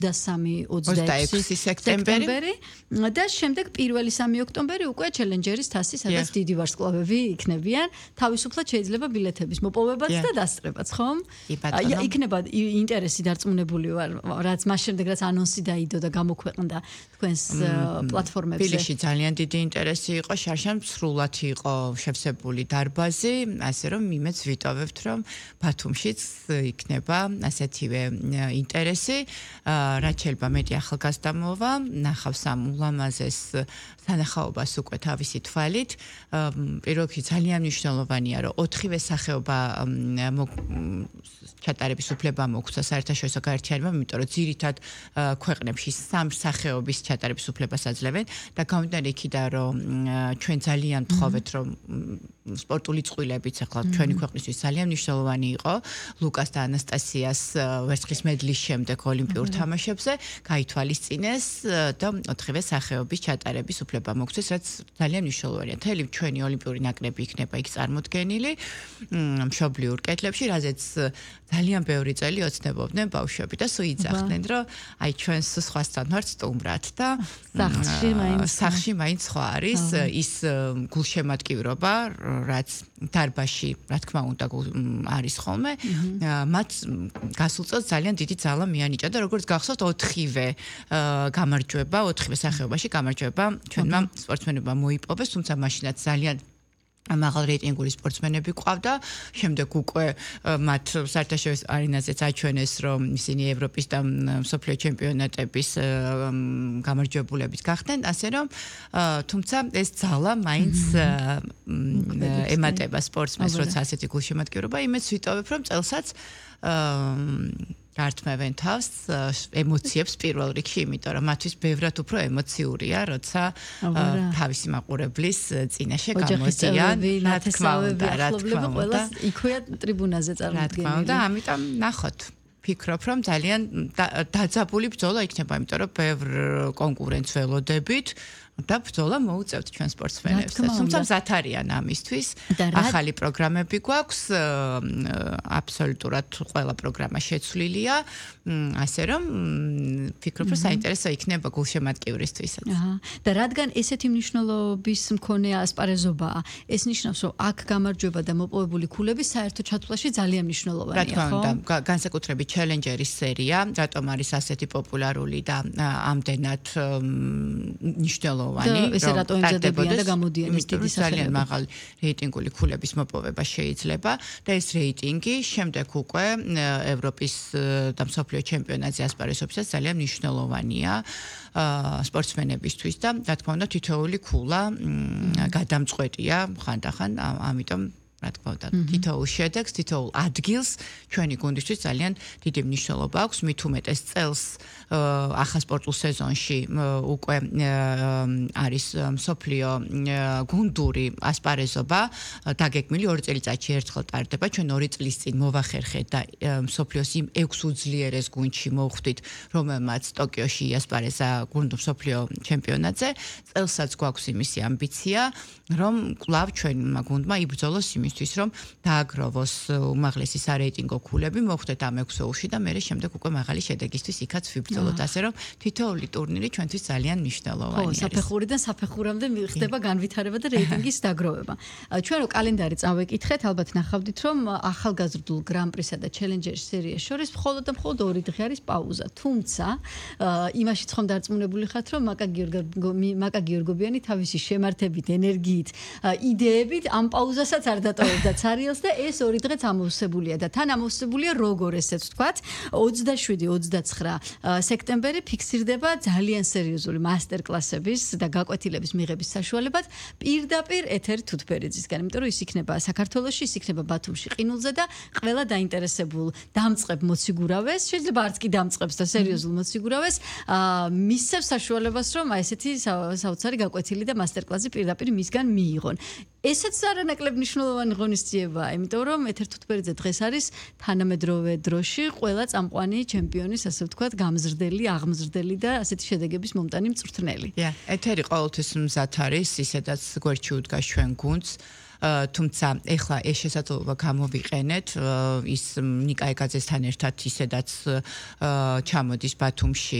26 სექტემბერი და შემდეგ 1 ოქტომბერი უკვე ჩელენჯერის თასი, სადაც დიდი ვარსკვლავები იქნებიან. თავისუფლად შეიძლება ბილეთების მოპოვებაც და დასწრებაც, ხომ? იქნება ინტერესი დარწმუნებული ვარ, რაც მას შემდეგ რაც ანონსი დაიდო და გამოქვეყნდა თქვენს პლატფორმებზე. თბილისში ძალიან დიდი ინტერესი იყო, შარშან სრულად იყო შევსებული დარბაზი, ასე რომ იმეც ვიტოვებთ, რომ ბათუმშიც იქნება ასეთივე ინტერესი. რაც შეიძლება მეტი ახალგაზრდა მოვა, ნახავს ამ ულამაზეს სანახაობას უკვე თავისი თვალით. პირველ რიგში ძალიან მნიშვნელოვანია, რომ 4-ვე სახეობა ჩატარების უფლება მოგვცა საერთაშორისო გაერთიანებამ, იმიტომ რომ ძირითად ქვეყნებში 3 სახეობის ჩატარების უფლებას აძლევენ და გამომდინარე იქიდან, რომ ჩვენ ძალიან ვთხოვეთ, რომ სპორტული წყვილებიც ახლა ჩვენი ქვეყნისთვის ძალიან მნიშვნელოვანი იყო ლუკას და ანასტასიას ვერცხლის მედლის შემდეგ ოლიმპიურ თამაშებზე გაითვალისწინეს და 4-ვე სახეობის ჩატარების უფლება მოგვცეს, რაც ძალიან მნიშვნელოვანია. მთელი ჩვენი ოლიმპიური ნაკრები იქნება იქ წარმოდგენილი მშობლიურ კეთლებში, რაზეც ძალიან ბევრი წელი ოცნებობდნენ ბავშვები და სულ იძახდნენ, რომ აი ჩვენს სხვასთან ვართ სტუმრად და სახში მაინც სხვა არის ის გულშემატკივრობა, რაც დარბაზში, რა თქმა უნდა, არის ხოლმე, მათ გასულ წელს ძალიან დიდი ძალა მიანიჭა და როგორც გახსოვთ 4-ვე გამარჯვება, 4-ვე სახეობაში გამარჯვება ჩვენმა სპორტსმენებმა მოიპოვეს, თუმცა მაშინაც ძალიან მაღალ რეიტინგური სპორტსმენები ყავდა, შემდეგ უკვე მათ საერთაშორისო არენაზეც აჩვენეს, რომ ისინი ევროპის და მსოფლიო ჩემპიონატების გამარჯვებულებით გახდნენ, ასე რომ თუმცა ეს ძალა მაინც ემატება სპორტსმენს, როცა ასეთი გულშემატკივრობა, იმეც ვიტოვებ, რომ წელსაც გართმევენ თავს ემოციებს პირველ რიგში, იმიტომ რომ მათთვის ბევრად უფრო ემოციურია, როცა თავისი მაყურებლის წინაშე გამოდიან, რა თქმა უნდა, იქვეა ტრიბუნაზე წარმოდგენილი. რა თქმა უნდა, ამიტომ ნახოთ. ფიქრობ, რომ ძალიან დაძაბული ბრძოლა იქნება, იმიტომ რომ ბევრ კონკურენტს ველოდებით და ბრძოლა მოუწევთ ჩვენ სპორტსმენებს. თუმცა მზად არიან ამისთვის. ახალი პროგრამები გვაქვს, აბსოლუტურად ყველა პროგრამა შეცვლილია, ასე რომ ფიქრობ, რომ საინტერესო იქნება გულშემატკივრისთვისაც. და რადგან ესეთი მნიშვნელობის მქონე ასპარეზობაა, ეს ნიშნავს, რომ აქ გამარჯვება და მოპოვებული ქულები საერთო ჩათვლაში ძალიან მნიშვნელოვანია, ხო? რა თქმა უნდა, განსაკუთრებით ჩელენჯერის სერია, რატომ არის ასეთი პოპულარული და ამდენად მნიშვნელოვანი? ესე რატო ემზადებიან და გამოდიან ეს დიდი სახელები. ძალიან მაღალი რეიტინგული ქულების მოპოვება შეიძლება და ეს რეიტინგი შემდეგ უკვე ევროპის და მსოფლიო ჩემპიონატზე ასპარეზობისას ძალიან მნიშვნელოვანია სპორტსმენებისთვის და რა თქმა უნდა თითოეული ქულა გადამწყვეტია ხანდახან, ამიტომ რა თქმა უნდა, თითოეულ შედეგს, თითოეულ ადგილს ჩვენი გუნდისთვის ძალიან დიდი მნიშვნელობა აქვს, მით უმეტეს წელს ახალ სპორტულ სეზონში უკვე არის მსოფლიო გუნდური ასპარეზობა დაგეგმილი 2 წელიწადში ერთხელ ტარდება, ჩვენ 2 წლის წინ მოვახერხეთ და მსოფლიოს იმ 6 უძლიერეს გუნდში მოვხვდით, რომელმაც ტოკიოში იასპარეზა გუნდ მსოფლიო ჩემპიონატზე, წელსაც გვაქვს იმისი ამბიცია, რომ კვლავ ჩვენმა გუნდმა იბრძოლოს იმისთვის, რომ დააგროვოს უმაღლესი სარეიტინგო ქულები, მოხვდეთ ამ 6 ოლში და მე შემდეგ უკვე მაღალი შედეგისთვის იქაც ვიბრძოლოთ, ასე რომ თითოეული ტურნირი ჩვენთვის ძალიან მნიშვნელოვანი არის. ხო, საფეხურიდან საფეხურამდე ხდება განვითარება და რეიტინგის დაგროვება. ჩვენ რო კალენდარი წავეკითხეთ, ალბათ ნახავდით, რომ ახალგაზრდულ გრან-პრისა და ჩელენჯერის სერიის შორის მხოლოდ 2 დღე არის პაუზა. თუმცა იმაშიც ხომ დარწმუნებული ხართ, რომ მაკა გიორგობიანი თავისი შემართებით, ენერგიით, იდეებით ამ პაუზასაც არ დატოვებდა ცარიელს და ეს 2 დღეც ამოვსებულია და თან ამოვსებულია როგორ ესეც ვთქვათ 27-29 სექტემბერი ფიქსირდება ძალიან სერიოზული მასტერკლასების და გაკვეთილების მიღების საშუალებად პირდაპირ ეთერი თუთბერიძისგან, იმიტომ რომ ის იქნება საქართველოში, ის იქნება ბათუმში ყინულზე და ყველა დაინტერესებულ დამწყებ მოციგურავეს, შეიძლება არც კი დამწყებს და სერიოზულ მოციგურავეს მისცემს საშუალებას, რომ აი ესეთი საოცარი გაკვეთილი და მასტერკლასი პირდაპირ მისგან მიიღონ. ესეც არანაკლებ მნიშვნელოვანი ღონისძიებაა, იმიტომ რომ ეთერ თუთბერიძე დღეს არის თანამედროვე დროში ყველა წამყვანი ჩემპიონის, ასე ვთქვათ, გამზრდელი, აღმზრდელი და ასეთი შედეგების მომტანი მწვრთნელი. ეთერი ყოველთვის მზად არის, ისედაც გვერდში უდგას ჩვენ გუნდს. თუმცა ეხლა ეს შესაძლებლობა გამოვიყენეთ ის ნიკა ეკაძესთან ერთად ისედაც ჩამოდის ბათუმში